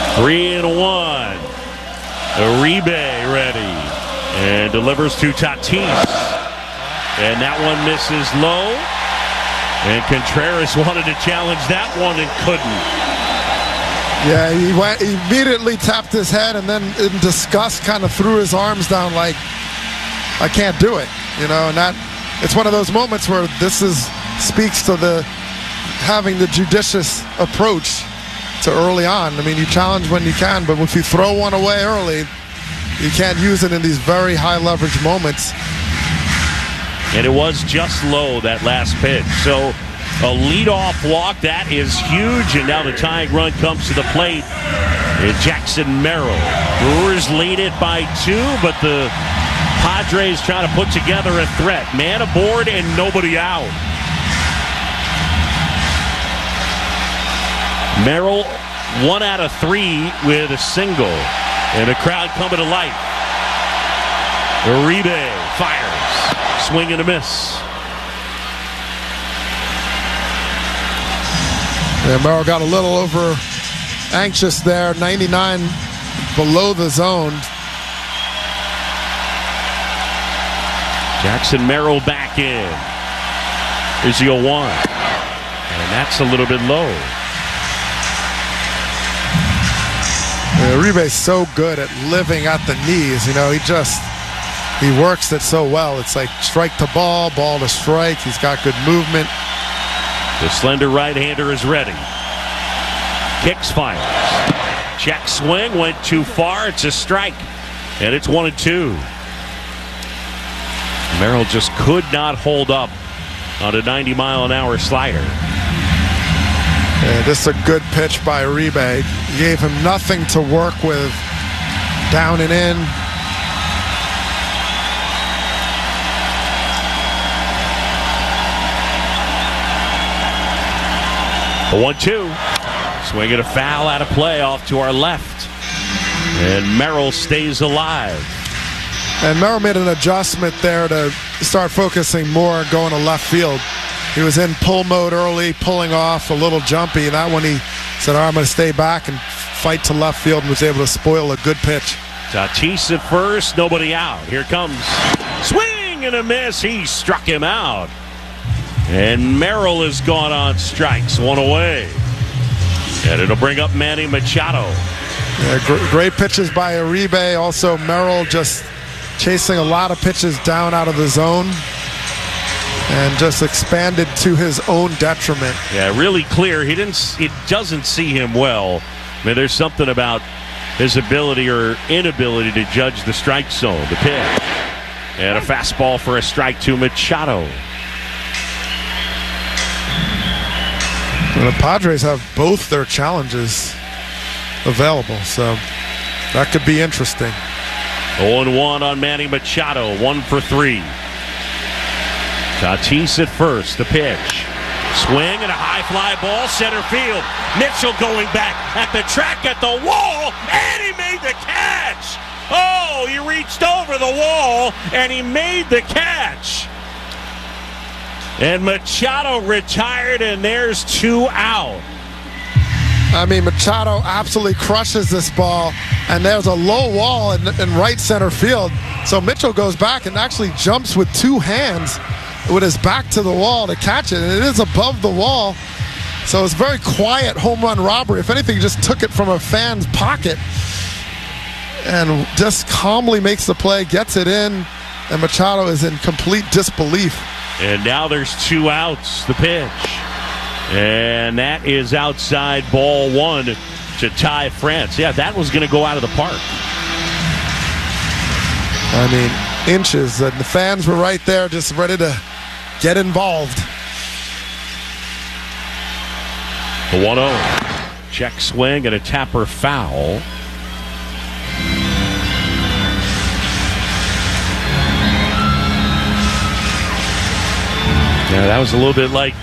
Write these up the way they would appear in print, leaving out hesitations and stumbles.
3-1. Uribe ready and delivers to Tatis. And that one misses low. And Contreras wanted to challenge that one and couldn't. Yeah, he immediately tapped his head and then in disgust kind of threw his arms down like, I can't do it. And that it's one of those moments where speaks to having the judicious approach to early on. I mean, you challenge when you can, but if you throw one away early, you can't use it in these very high leverage moments. And it was just low, that last pitch. So a leadoff walk, that is huge. And now the tying run comes to the plate. And Jackson Merrill. Brewers lead it by 2, but the Padres trying to put together a threat. Man aboard and nobody out. Merrill 1 out of 3 with a single. And the crowd coming to life. Uribe fires. Swing and a miss. Yeah, Merrill got a little over anxious there. 99 below the zone. Jackson Merrill back in. Here's the 0-1. And that's a little bit low. Yeah, Uribe's so good at living at the knees. He works it so well. It's like strike to ball, ball to strike. He's got good movement. The slender right-hander is ready. Kicks, fires. Check swing, went too far. It's a strike. And it's 1-2. Merrill just could not hold up on a 90-mile-an-hour slider. Yeah, this is a good pitch by Uribe. He gave him nothing to work with. Down and in. A 1-2. Swing and a foul out of play off to our left. And Merrill stays alive. And Merrill made an adjustment there to start focusing more going to left field. He was in pull mode early, pulling off, a little jumpy. And that one he said, I'm going to stay back and fight to left field, and was able to spoil a good pitch. Tatis at first, nobody out. Here comes swing and a miss. He struck him out. And Merrill has gone on strikes, 1 away. And it'll bring up Manny Machado. Yeah, great pitches by Uribe. Also, Merrill just chasing a lot of pitches down out of the zone and just expanded to his own detriment. Yeah, really clear. It doesn't see him well. I mean, there's something about his ability or inability to judge the strike zone. The pitch. And a fastball for a strike to Machado. And the Padres have both their challenges available, so that could be interesting. 0-1 on Manny Machado, 1 for 3. Tatis at first, the pitch. Swing and a high fly ball, center field. Mitchell going back at the track, at the wall, and he made the catch. Oh, he reached over the wall, and he made the catch. And Machado retired, and there's 2 out. I mean, Machado absolutely crushes this ball, and there's a low wall in right center field. So Mitchell goes back and actually jumps with 2 hands with his back to the wall to catch it, and it is above the wall. So it's very quiet home run robbery. If anything, he just took it from a fan's pocket and just calmly makes the play, gets it in, and Machado is in complete disbelief. And now there's 2 outs, the pitch. And that is outside ball 1 to Ty France. Yeah, that was going to go out of the park. I mean, inches. And the fans were right there just ready to get involved. The 1-0. Check swing and a tapper foul. Yeah, that was a little bit like,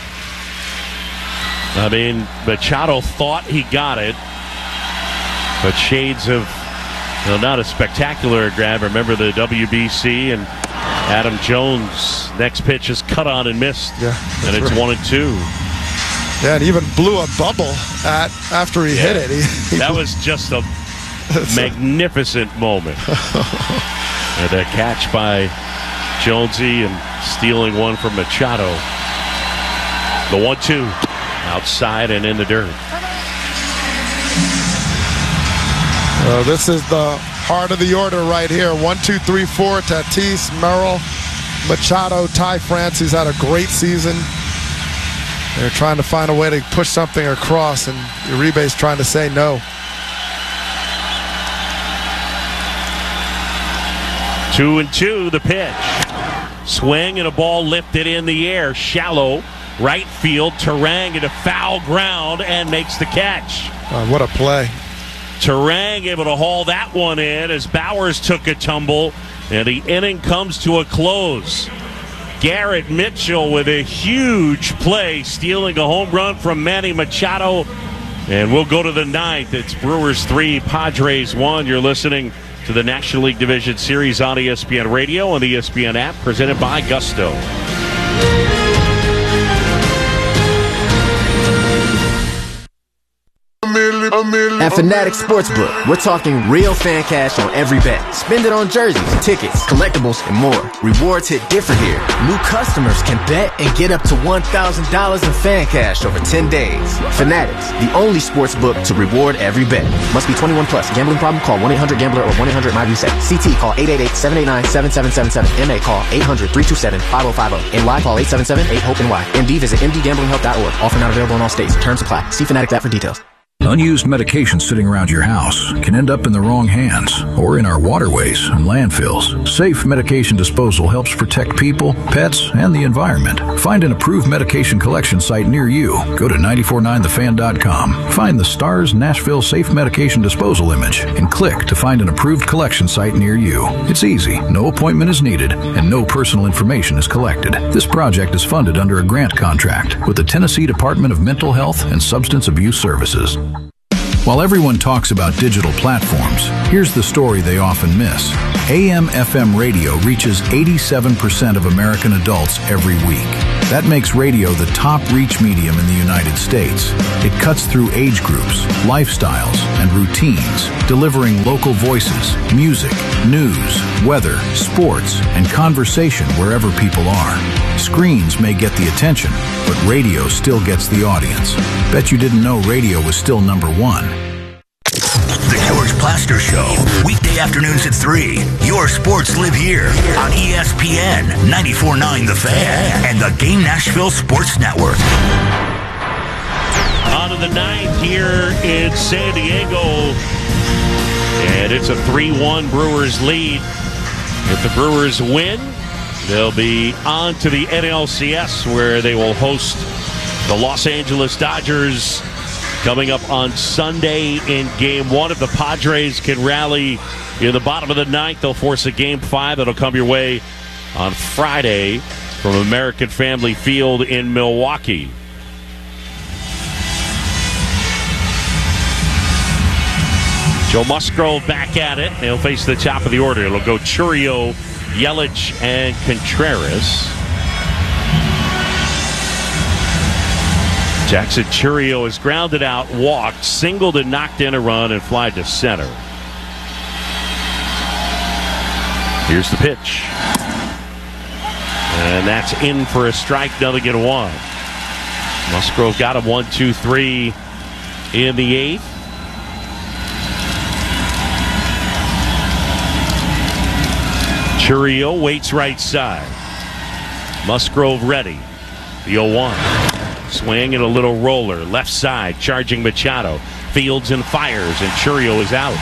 I mean, Machado thought he got it, but shades of, not a spectacular grab. Remember the WBC and Adam Jones' next pitch is cut on and missed. Yeah, and it's right. 1-2. Yeah, and even blew a bubble after he hit it. That was just a magnificent moment. And a catch by Jonesy and stealing one from Machado. The 1-2 outside and in the dirt. This is the heart of the order right here. 1, 2, 3, 4. Tatis, Merrill, Machado, Ty France. He's had a great season. They're trying to find a way to push something across, and Uribe's trying to say no. 2-2, the pitch. Swing and a ball lifted in the air. Shallow, right field. Turang into foul ground and makes the catch. What a play. Turang able to haul that one in as Bowers took a tumble, and the inning comes to a close. Garrett Mitchell with a huge play, stealing a home run from Manny Machado. And we'll go to the ninth. It's Brewers 3, Padres 1. You're listening to the National League Division Series on ESPN Radio and the ESPN app, presented by Gusto. At Fanatics Sportsbook, we're talking real fan cash on every bet. Spend it on jerseys, tickets, collectibles, and more. Rewards hit different here. New customers can bet and get up to $1,000 in fan cash over 10 days. Fanatics, the only sportsbook to reward every bet. Must be 21 plus. Gambling problem? Call 1-800-GAMBLER or 1-800-MY-RESET. CT, call 888-789-7777. MA, call 800-327-5050. NY, call 877-8-HOPE-NY. MD, visit mdgamblinghelp.org. Offer not available in all states. Terms apply. See Fanatics app for details. Unused medication sitting around your house can end up in the wrong hands or in our waterways and landfills. Safe medication disposal helps protect people, pets, and the environment. Find an approved medication collection site near you. Go to 949thefan.com. Find the STARS Nashville Safe Medication Disposal image and click to find an approved collection site near you. It's easy, no appointment is needed, and no personal information is collected. This project is funded under a grant contract with the Tennessee Department of Mental Health and Substance Abuse Services. While everyone talks about digital platforms, here's the story they often miss. AM/FM radio reaches 87% of American adults every week. That makes radio the top reach medium in the United States. It cuts through age groups, lifestyles, and routines, delivering local voices, music, news, weather, sports, and conversation wherever people are. Screens may get the attention, but radio still gets the audience. Bet you didn't know radio was still number one. The George Plaster Show, weekday afternoons at 3. Your sports live here on ESPN 94.9 The Fan and the Game Nashville Sports Network. On to the ninth here in San Diego, and it's a 3-1 Brewers lead. If the Brewers win, they'll be on to the NLCS, where they will host the Los Angeles Dodgers coming up on Sunday in Game 1. If the Padres can rally in the bottom of the ninth, they'll force a Game 5 that'll come your way on Friday from American Family Field in Milwaukee. Joe Musgrove back at it. They'll face the top of the order. It'll go Chourio, Yelich, and Contreras. Jackson Chourio is grounded out, walked, singled and knocked in a run and fly to center. Here's the pitch. And that's in for a strike, nothing in one. Musgrove got him 1-2-3 in the eighth. Chourio waits right side. Musgrove ready. The 0-1. Swing and a little roller. Left side, charging Machado. Fields and fires, and Chourio is out.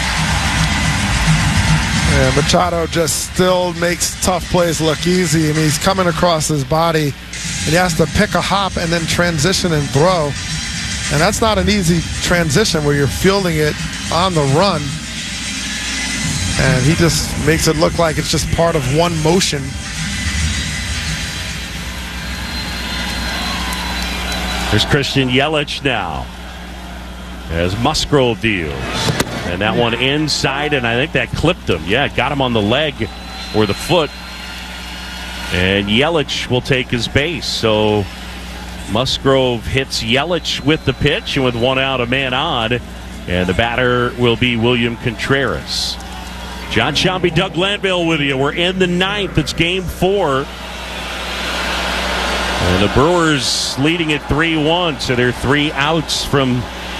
Yeah, Machado just still makes tough plays look easy. I mean, he's coming across his body, and he has to pick a hop and then transition and throw. And that's not an easy transition where you're fielding it on the run. And he just makes it look like it's just part of one motion. There's Christian Yelich now as Musgrove deals. And that one inside, and I think that clipped him. Yeah, got him on the leg or the foot. And Yelich will take his base. So Musgrove hits Yelich with the pitch, and with one out, a man on. And the batter will be William Contreras. John Shambi, Doug Landville with you. We're in the ninth. It's game 4. And the Brewers leading at 3-1, so they're 3 outs from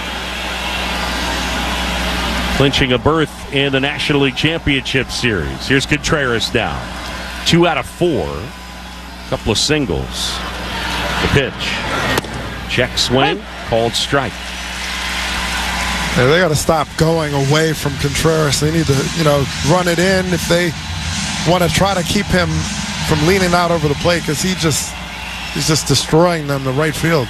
clinching a berth in the National League Championship Series. Here's Contreras now. 2 out of 4. Couple of singles. The pitch. Check swing. Called strike. Yeah, they got to stop going away from Contreras. They need to, run it in if they want to try to keep him from leaning out over the plate, because he's just destroying them, the right field.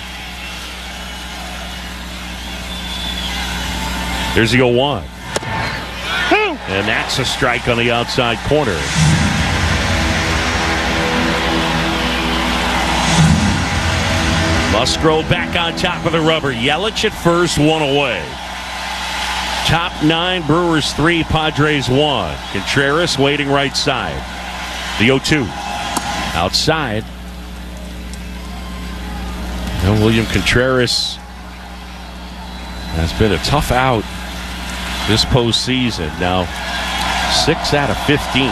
There's the 0-1. And that's a strike on the outside corner. Musgrove back on top of the rubber. Yelich at first, 1 away. Top 9, Brewers 3, Padres 1. Contreras waiting right side. The 0-2. Outside. And William Contreras has been a tough out this postseason. Now, 6 out of 15.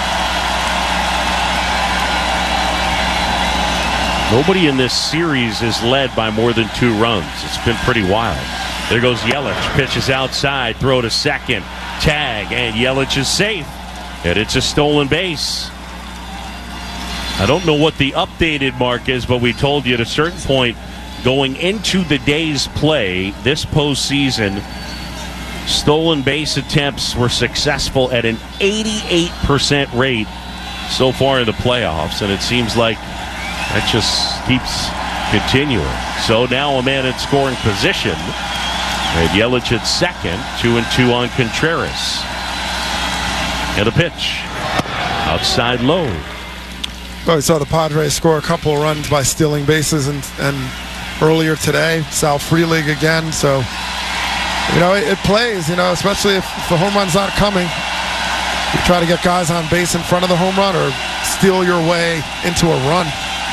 Nobody in this series is led by more than 2 runs. It's been pretty wild. There goes Yelich. Pitches outside. Throw to second. Tag. And Yelich is safe. And it's a stolen base. I don't know what the updated mark is, but we told you at a certain point going into the day's play this postseason, stolen base attempts were successful at an 88% rate so far in the playoffs, and it seems like that just keeps continuing. So now a man in scoring position. And Yelich at second, 2-2 on Contreras. And a pitch. Outside low. Well, we saw the Padres score a couple of runs by stealing bases and earlier today. Sal Frelick again. So, it plays, especially if the home run's not coming. You try to get guys on base in front of the home run or steal your way into a run.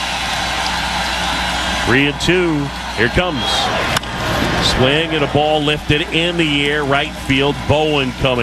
3-2. Here comes. Swing and a ball lifted in the air. Right field. Bowen coming.